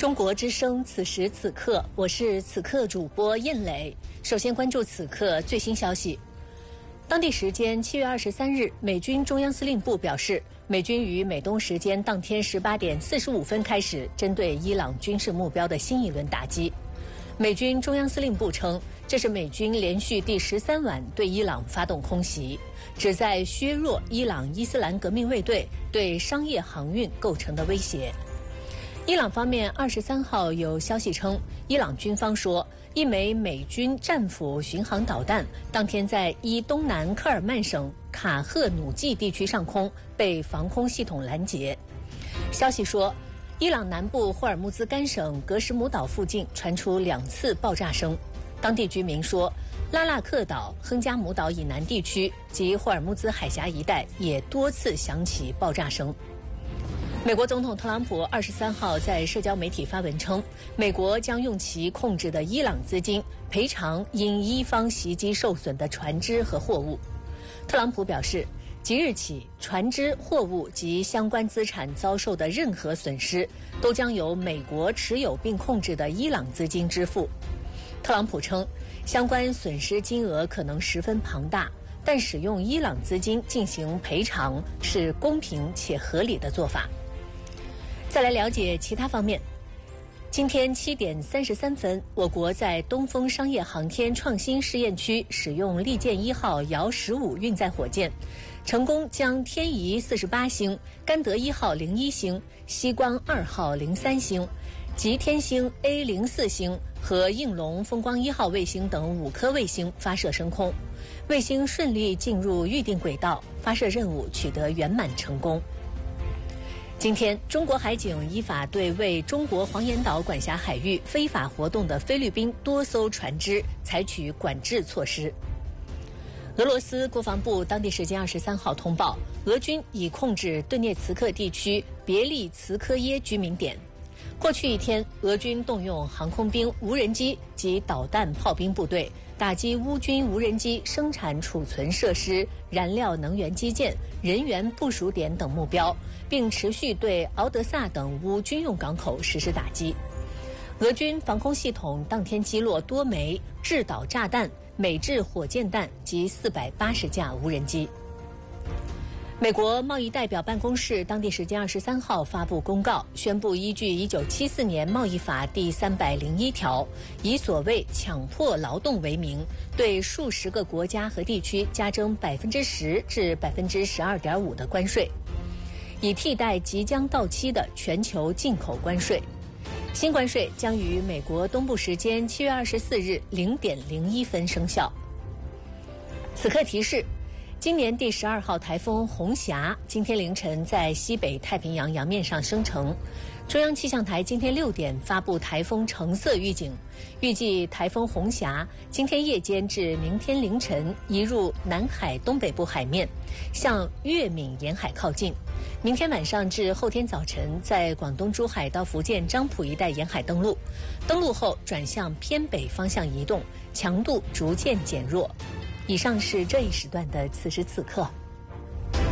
中国之声，此时此刻，我是此刻主播印磊。首先关注此刻最新消息。当地时间7月23日，美军中央司令部表示，美军于美东时间当天18点45分开始针对伊朗军事目标的新一轮打击。美军中央司令部称，这是美军连续第13晚对伊朗发动空袭，旨在削弱伊朗伊斯兰革命卫队对商业航运构成的威胁。伊朗方面23号有消息称，伊朗军方说，一枚美军战斧巡航导弹当天在东南科尔曼省卡赫努季地区上空被防空系统拦截。消息说，伊朗南部霍尔木兹干省格什姆岛附近传出2次爆炸声。当地居民说，拉纳克岛、亨加姆岛以南地区及霍尔木兹海峡一带也多次响起爆炸声。美国总统特朗普23号在社交媒体发文称，美国将用其控制的伊朗资金赔偿因伊方袭击受损的船只和货物。特朗普表示，即日起，船只、货物及相关资产遭受的任何损失，都将由美国持有并控制的伊朗资金支付。特朗普称，相关损失金额可能十分庞大，但使用伊朗资金进行赔偿是公平且合理的做法。再来了解其他方面。今天7点33分，我国在东风商业航天创新试验区使用利剑1号遥15运载火箭，成功将天仪48星、甘德1号01星、西光2号03星、吉天星 A04星和应龙风光1号卫星等5颗卫星发射升空，卫星顺利进入预定轨道，发射任务取得圆满成功。今天，中国海警依法对为中国黄岩岛管辖海域非法活动的菲律宾多艘船只采取管制措施。俄罗斯国防部当地时间23号通报，俄军已控制顿涅茨克地区别利茨科耶居民点。过去一天，俄军动用航空兵、无人机及导弹炮兵部队，打击乌军无人机生产储存设施、燃料能源基建、人员部署点等目标，并持续对敖德萨等乌军用港口实施打击。俄军防空系统当天击落多枚制导炸弹、美制火箭弹及480架无人机。美国贸易代表办公室当地时间23号发布公告，宣布依据1974年贸易法第301条，以所谓强迫劳动为名，对数十个国家和地区加征10%至12.5%的关税，以替代即将到期的全球进口关税。新关税将于美国东部时间7月24日0点01分生效。此刻提示，今年第12号台风红霞今天凌晨在西北太平洋洋面上生成，中央气象台今天6点发布台风橙色预警，预计台风红霞今天夜间至明天凌晨移入南海东北部海面，向粤闽沿海靠近，明天晚上至后天早晨在广东珠海到福建漳浦一带沿海登陆，登陆后转向偏北方向移动，强度逐渐减弱。以上是这一时段的此时此刻。